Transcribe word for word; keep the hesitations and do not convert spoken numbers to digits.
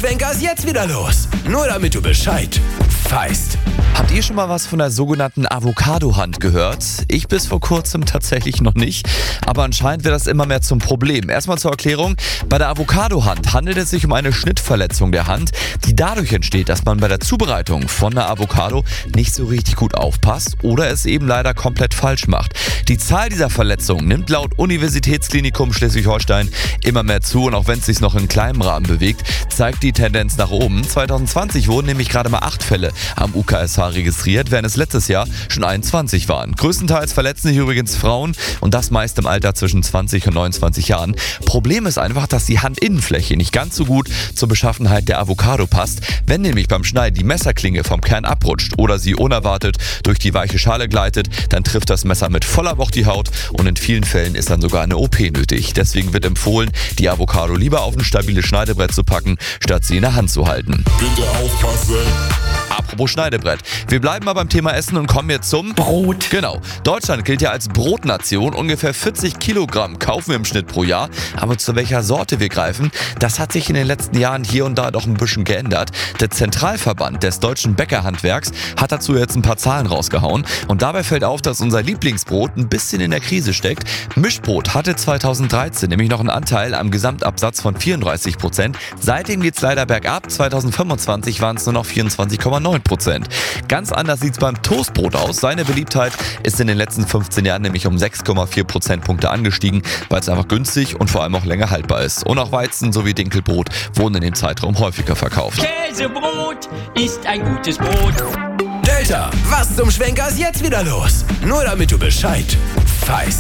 Schwenker ist jetzt wieder los. Nur damit du Bescheid weißt. Habt ihr schon mal was von der sogenannten Avocado-Hand gehört? Ich bis vor kurzem tatsächlich noch nicht, aber anscheinend wird das immer mehr zum Problem. Erstmal zur Erklärung, bei der Avocado-Hand handelt es sich um eine Schnittverletzung der Hand, die dadurch entsteht, dass man bei der Zubereitung von der Avocado nicht so richtig gut aufpasst oder es eben leider komplett falsch macht. Die Zahl dieser Verletzungen nimmt laut Universitätsklinikum Schleswig-Holstein immer mehr zu und auch wenn es sich noch in kleinem Rahmen bewegt, zeigt die Tendenz nach oben. zwanzig zwanzig wurden nämlich gerade mal acht Fälle am U K S H registriert, während es letztes Jahr schon einundzwanzig waren. Größtenteils verletzen sich übrigens Frauen und das meist im Alter zwischen zwanzig und neunundzwanzig Jahren. Problem ist einfach, dass die Handinnenfläche nicht ganz so gut zur Beschaffenheit der Avocado passt. Wenn nämlich beim Schneiden die Messerklinge vom Kern abrutscht oder sie unerwartet durch die weiche Schale gleitet, dann trifft das Messer mit voller Wucht die Haut und in vielen Fällen ist dann sogar eine O P nötig. Deswegen wird empfohlen, die Avocado lieber auf ein stabiles Schneidebrett zu packen, statt sie in der Hand zu halten. Bitte aufpassen! Apropos Schneidebrett. Wir bleiben mal beim Thema Essen und kommen jetzt zum Brot. Genau. Deutschland gilt ja als Brotnation. Ungefähr vierzig Kilogramm kaufen wir im Schnitt pro Jahr. Aber zu welcher Sorte wir greifen, das hat sich in den letzten Jahren hier und da doch ein bisschen geändert. Der Zentralverband des deutschen Bäckerhandwerks hat dazu jetzt ein paar Zahlen rausgehauen. Und dabei fällt auf, dass unser Lieblingsbrot ein bisschen in der Krise steckt. Mischbrot hatte zweitausenddreizehn nämlich noch einen Anteil am Gesamtabsatz von vierunddreißig Prozent. Seitdem geht es leider bergab. zweitausendfünfundzwanzig waren es nur noch vierundzwanzig Komma neun Prozent. Ganz anders sieht es beim Toastbrot aus. Seine Beliebtheit ist in den letzten fünfzehn Jahren nämlich um sechs Komma vier Prozentpunkte angestiegen, weil es einfach günstig und vor allem auch länger haltbar ist. Und auch Weizen sowie Dinkelbrot wurden in dem Zeitraum häufiger verkauft. Käsebrot ist ein gutes Brot. Delta, was zum Schwenker ist jetzt wieder los? Nur damit du Bescheid weißt.